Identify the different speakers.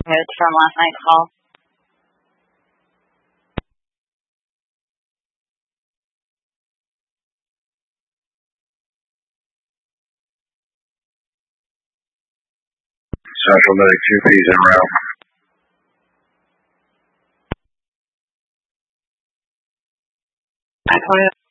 Speaker 1: Notes from last night's call.
Speaker 2: Central Medic 2P's en route.
Speaker 1: I